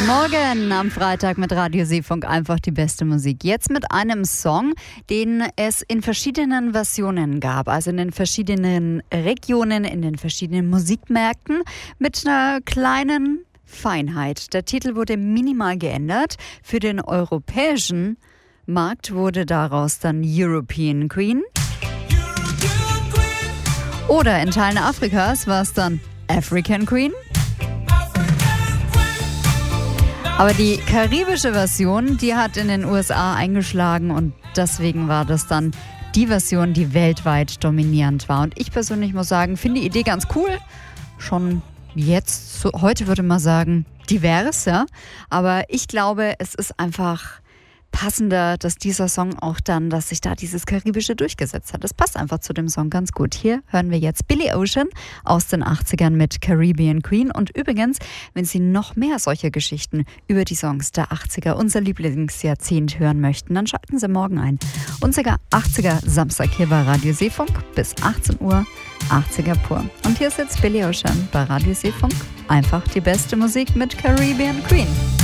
Morgen am Freitag mit Radio Seefunk einfach die beste Musik. Jetzt mit einem Song, den es in verschiedenen Versionen gab, also in den verschiedenen Regionen, in den verschiedenen Musikmärkten mit einer kleinen Feinheit. Der Titel wurde minimal geändert. Für den europäischen Markt wurde daraus dann European Queen. Oder in Teilen Afrikas war es dann African Queen. Aber die karibische Version, die hat in den USA eingeschlagen und deswegen war das dann die Version, die weltweit dominierend war. Und ich persönlich muss sagen, finde die Idee ganz cool. Schon jetzt, heute würde man sagen, divers, ja. Aber ich glaube, es ist einfach passender, dass dieser Song auch dann, dass sich da dieses Karibische durchgesetzt hat. Das passt einfach zu dem Song ganz gut. Hier hören wir jetzt Billie Ocean aus den 80ern mit Caribbean Queen. Und übrigens, wenn Sie noch mehr solcher Geschichten über die Songs der 80er, unser Lieblingsjahrzehnt, hören möchten, dann schalten Sie morgen ein. Unser 80er Samstag hier bei Radio Seefunk bis 18 Uhr, 80er pur. Und hier ist jetzt Billie Ocean bei Radio Seefunk. Einfach die beste Musik mit Caribbean Queen.